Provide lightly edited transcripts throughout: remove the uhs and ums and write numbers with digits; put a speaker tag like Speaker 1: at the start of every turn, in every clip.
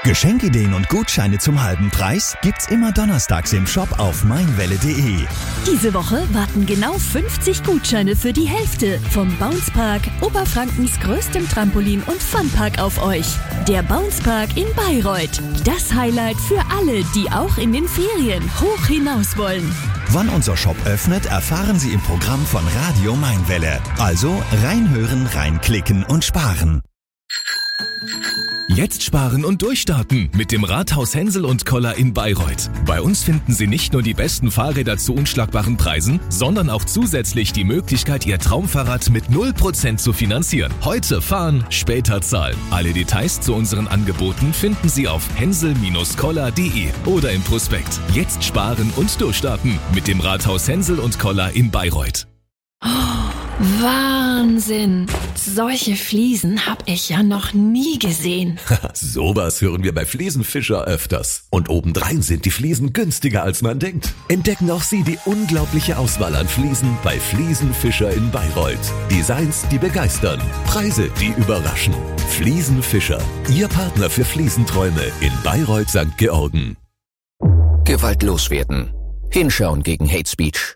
Speaker 1: Geschenkideen und Gutscheine zum halben Preis gibt's immer donnerstags im Shop auf meinwelle.de.
Speaker 2: Diese Woche warten genau 50 Gutscheine für die Hälfte vom Bounce Park, Oberfrankens größtem Trampolin- und Funpark auf euch. Der Bounce Park in Bayreuth. Das Highlight für alle, die auch in den Ferien hoch hinaus wollen.
Speaker 1: Wann unser Shop öffnet, erfahren Sie im Programm von Radio Mainwelle. Also reinhören, reinklicken und sparen.
Speaker 3: Jetzt sparen und durchstarten mit dem Rathaus Hensel und Koller in Bayreuth. Bei uns finden Sie nicht nur die besten Fahrräder zu unschlagbaren Preisen, sondern auch zusätzlich die Möglichkeit, Ihr Traumfahrrad mit 0% zu finanzieren. Heute fahren, später zahlen. Alle Details zu unseren Angeboten finden Sie auf hensel-koller.de oder im Prospekt. Jetzt sparen und durchstarten mit dem Rathaus Hensel und Koller in Bayreuth.
Speaker 4: Wahnsinn! Solche Fliesen habe ich ja noch nie gesehen.
Speaker 5: Sowas hören wir bei Fliesenfischer öfters. Und obendrein sind die Fliesen günstiger, als man denkt. Entdecken auch Sie die unglaubliche Auswahl an Fliesen bei Fliesenfischer in Bayreuth. Designs, die begeistern. Preise, die überraschen. Fliesenfischer, Ihr Partner für Fliesenträume in Bayreuth St. Georgen.
Speaker 6: Gewaltlos werden. Hinschauen gegen Hate Speech.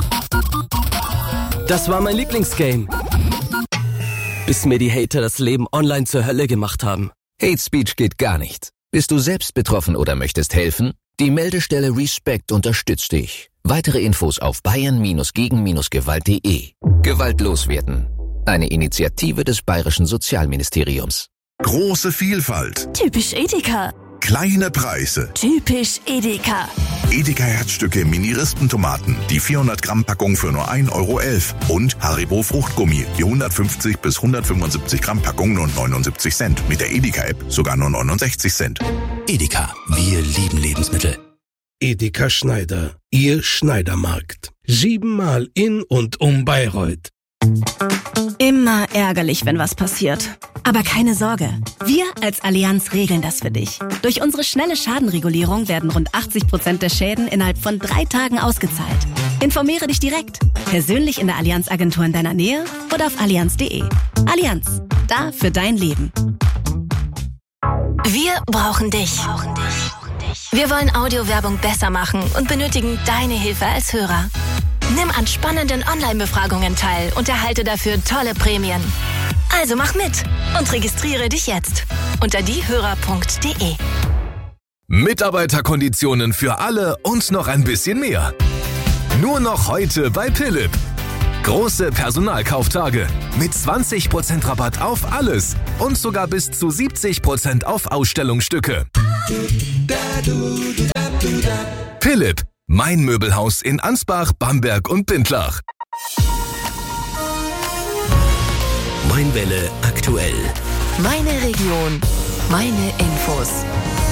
Speaker 7: Das war mein Lieblingsgame. Bis mir die Hater das Leben online zur Hölle gemacht haben.
Speaker 6: Hate Speech geht gar nicht. Bist du selbst betroffen oder möchtest helfen? Die Meldestelle Respect unterstützt dich. Weitere Infos auf bayern-gegen-gewalt.de. Gewaltlos werden. Eine Initiative des Bayerischen Sozialministeriums.
Speaker 8: Große Vielfalt.
Speaker 2: Typisch Edeka.
Speaker 8: Kleine Preise.
Speaker 2: Typisch Edeka.
Speaker 8: Edeka Herzstücke Mini-Rispentomaten. Die 400 Gramm Packung für nur 1,11 € und Haribo Fruchtgummi. Die 150 bis 175 Gramm Packung nur 79 Cent. Mit der Edeka App sogar nur 69 Cent.
Speaker 9: Edeka, wir lieben Lebensmittel.
Speaker 10: Edeka Schneider, Ihr Schneidermarkt. 7-mal in und um Bayreuth.
Speaker 11: Immer ärgerlich, wenn was passiert. Aber keine Sorge, wir als Allianz regeln das für dich. Durch unsere schnelle Schadenregulierung werden rund 80% der Schäden innerhalb von 3 Tagen ausgezahlt. Informiere dich direkt, persönlich in der Allianz-Agentur in deiner Nähe oder auf allianz.de. Allianz, da für dein Leben.
Speaker 12: Wir brauchen dich. Wir wollen Audiowerbung besser machen und benötigen deine Hilfe als Hörer. Nimm an spannenden Online-Befragungen teil und erhalte dafür tolle Prämien. Also mach mit und registriere dich jetzt unter diehörer.de.
Speaker 3: Mitarbeiterkonditionen für alle und noch ein bisschen mehr. Nur noch heute bei Philipp. Große Personalkauftage mit 20% Rabatt auf alles und sogar bis zu 70% auf Ausstellungsstücke. Philipp, mein Möbelhaus in Ansbach, Bamberg und Bindlach.
Speaker 9: Mainwelle aktuell.
Speaker 12: Meine Region, meine Infos.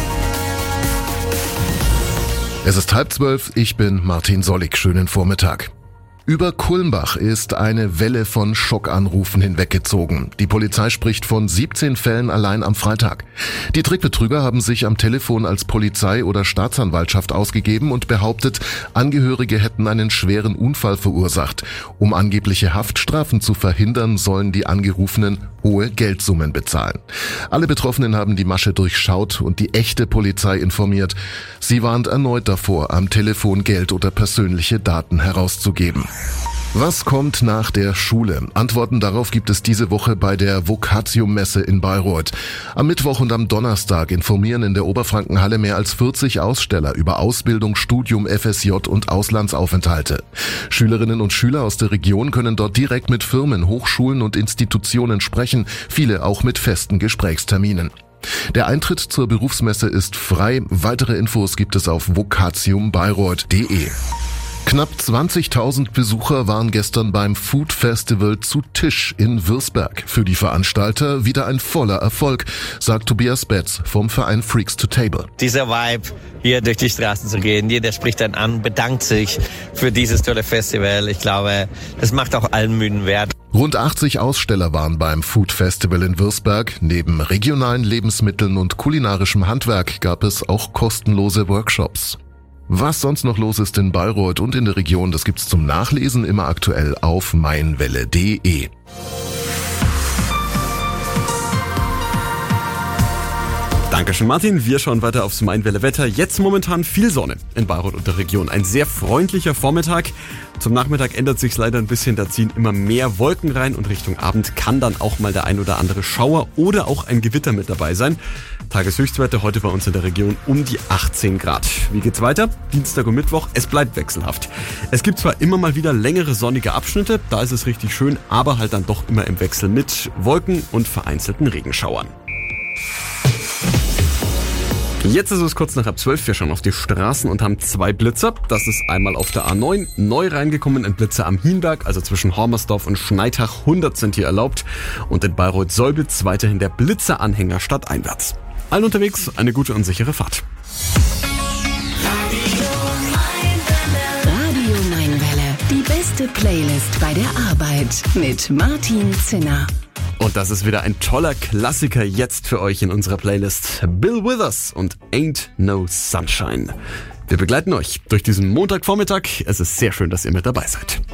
Speaker 13: Es ist 11:30, ich bin Martin Sollig. Schönen Vormittag. Über Kulmbach ist eine Welle von Schockanrufen hinweggezogen. Die Polizei spricht von 17 Fällen allein am Freitag. Die Trickbetrüger haben sich am Telefon als Polizei oder Staatsanwaltschaft ausgegeben und behauptet, Angehörige hätten einen schweren Unfall verursacht. Um angebliche Haftstrafen zu verhindern, sollen die Angerufenen hohe Geldsummen bezahlen. Alle Betroffenen haben die Masche durchschaut und die echte Polizei informiert. Sie warnt erneut davor, am Telefon Geld oder persönliche Daten herauszugeben. Was kommt nach der Schule? Antworten darauf gibt es diese Woche bei der Vocatium-Messe in Bayreuth. Am Mittwoch und am Donnerstag informieren in der Oberfrankenhalle mehr als 40 Aussteller über Ausbildung, Studium, FSJ und Auslandsaufenthalte. Schülerinnen und Schüler aus der Region können dort direkt mit Firmen, Hochschulen und Institutionen sprechen, viele auch mit festen Gesprächsterminen. Der Eintritt zur Berufsmesse ist frei. Weitere Infos gibt es auf vocatiumbayreuth.de. Knapp 20.000 Besucher waren gestern beim Food Festival zu Tisch in Würzberg. Für die Veranstalter wieder ein voller Erfolg, sagt Tobias Betz vom Verein Freaks to Table.
Speaker 14: Dieser Vibe, hier durch die Straßen zu gehen, jeder spricht dann an, bedankt sich für dieses tolle Festival. Ich glaube, das macht auch allen müden wert.
Speaker 13: Rund 80 Aussteller waren beim Food Festival in Würzberg. Neben regionalen Lebensmitteln und kulinarischem Handwerk gab es auch kostenlose Workshops. Was sonst noch los ist in Bayreuth und in der Region, das gibt's zum Nachlesen immer aktuell auf meinwelle.de.
Speaker 15: Dankeschön, Martin. Wir schauen weiter aufs Mainwelle-Wetter. Jetzt momentan viel Sonne in Bayreuth und der Region. Ein sehr freundlicher Vormittag. Zum Nachmittag ändert sich's leider ein bisschen. Da ziehen immer mehr Wolken rein und Richtung Abend kann dann auch mal der ein oder andere Schauer oder auch ein Gewitter mit dabei sein. Tageshöchstwerte heute bei uns in der Region um die 18 Grad. Wie geht's weiter? Dienstag und Mittwoch. Es bleibt wechselhaft. Es gibt zwar immer mal wieder längere sonnige Abschnitte, da ist es richtig schön, aber halt dann doch immer im Wechsel mit Wolken und vereinzelten Regenschauern. Jetzt ist es kurz nach 11:30. Wir schauen auf die Straßen und haben 2 Blitzer. Das ist einmal auf der A9 neu reingekommen, ein Blitzer am Hienberg, also zwischen Hormersdorf und Schneitach. 100 sind hier erlaubt. Und in Bayreuth-Solbitz weiterhin der Blitzeranhänger stadteinwärts. Allen unterwegs eine gute und sichere Fahrt.
Speaker 16: Radio Mainwelle. Die beste Playlist bei der Arbeit mit Martin Zinner.
Speaker 15: Und das ist wieder ein toller Klassiker jetzt für euch in unserer Playlist. Bill Withers und Ain't No Sunshine. Wir begleiten euch durch diesen Montagvormittag. Es ist sehr schön, dass ihr mit dabei seid.